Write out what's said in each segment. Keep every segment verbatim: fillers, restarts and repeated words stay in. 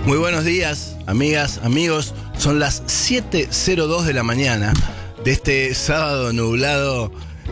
Muy buenos días, amigas, amigos. Son las siete cero dos de la mañana de este sábado nublado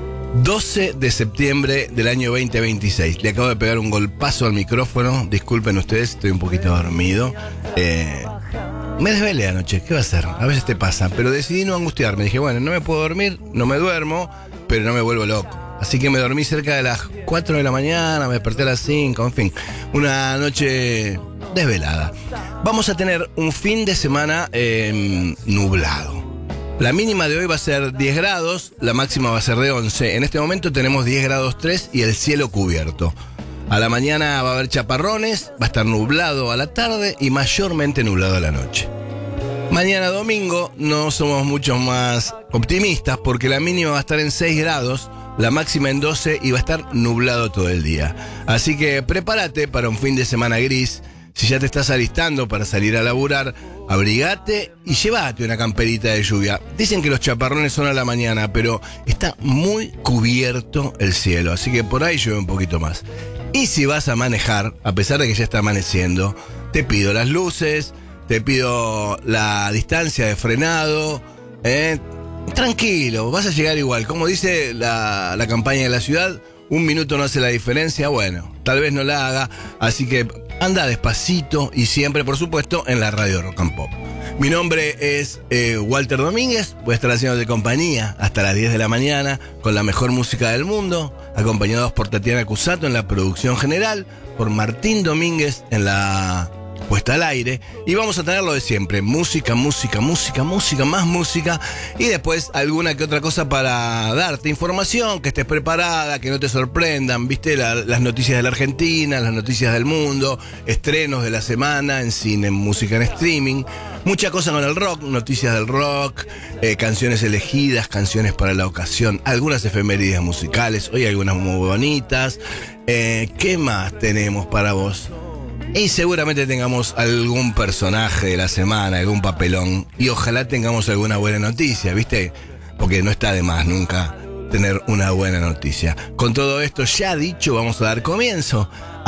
doce de septiembre del año veinte veintiséis. Le acabo de pegar un golpazo al micrófono. Disculpen ustedes, estoy un poquito dormido. Eh, me desvelé anoche, ¿qué va a hacer? A veces te pasa, pero decidí no angustiarme. Dije, bueno, no me puedo dormir, no me duermo, pero no me vuelvo loco. Así que me dormí cerca de las cuatro de la mañana, me desperté a las cinco, en fin, una noche desvelada. Vamos a tener un fin de semana eh, nublado. La mínima de hoy va a ser diez grados, la máxima va a ser de once. En este momento tenemos diez grados tres y el cielo cubierto. A la mañana va a haber chaparrones, va a estar nublado a la tarde y mayormente nublado a la noche. Mañana domingo no somos mucho más optimistas porque la mínima va a estar en seis grados, la máxima en doce y va a estar nublado todo el día. Así que prepárate para un fin de semana gris. Si ya te estás alistando para salir a laburar, abrigate y llévate una camperita de lluvia. Dicen que los chaparrones son a la mañana, pero está muy cubierto el cielo, así que por ahí llueve un poquito más. Y si vas a manejar, a pesar de que ya está amaneciendo, te pido las luces, te pido la distancia de frenado, ¿eh? Tranquilo, vas a llegar igual. Como dice la, la campaña de la ciudad, un minuto no hace la diferencia. Bueno, tal vez no la haga, así que anda despacito y siempre, por supuesto, en la radio Rock and Pop. Mi nombre es eh, Walter Domínguez, voy a estar haciendo de compañía hasta las diez de la mañana con la mejor música del mundo, acompañados por Tatiana Cusato en la producción general, por Martín Domínguez en la puesta al aire, y vamos a tener lo de siempre, música, música, música, música, más música, y después alguna que otra cosa para darte información, que estés preparada, que no te sorprendan, viste, la, las noticias de la Argentina, las noticias del mundo, estrenos de la semana en cine, en música, en streaming, mucha cosa con el rock, noticias del rock, eh, canciones elegidas, canciones para la ocasión, algunas efemérides musicales, hoy algunas muy bonitas. Eh, ¿qué más tenemos para vos? Y seguramente tengamos algún personaje de la semana, algún papelón. Y ojalá tengamos alguna buena noticia, ¿viste? Porque no está de más nunca tener una buena noticia. Con todo esto ya dicho, vamos a dar comienzo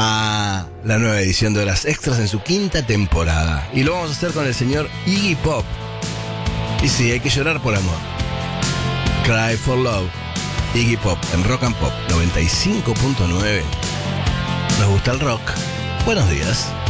a la nueva edición de Horas Extras en su quinta temporada. Y lo vamos a hacer con el señor Iggy Pop. Y sí, hay que llorar por amor. Cry for Love. Iggy Pop en Rock and Pop noventa y cinco punto nueve. ¿Nos gusta el rock? Buenos días.